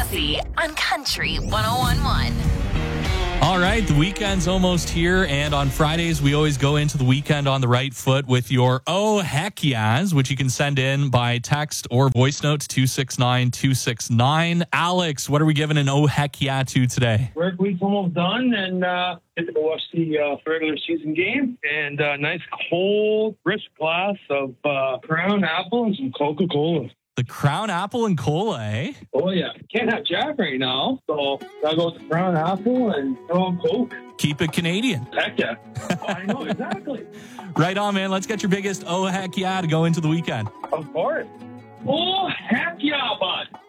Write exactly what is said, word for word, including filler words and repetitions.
Rossi on Country one oh one point one. All right, the weekend's almost here, and on Fridays, we always go into the weekend on the right foot with your Oh Heck Yeahs, which you can send in by text or voice note to two six nine two six nine. Alex, what are we giving an Oh Heck Yeah to today? Work week's almost done, and uh, get to go watch the uh, regular season game, and a uh, nice cold, crisp glass of uh, Crown Apple and some Coca-Cola. The Crown Apple and Cola, eh? Oh, yeah. Can't have Jack right now, so gotta go with the Crown Apple and um, Coke. Keep it Canadian. Heck yeah. Oh, I know, exactly. Right on, man. Let's get your biggest Oh Heck Yeah to go into the weekend. Of course. Oh, heck yeah, bud.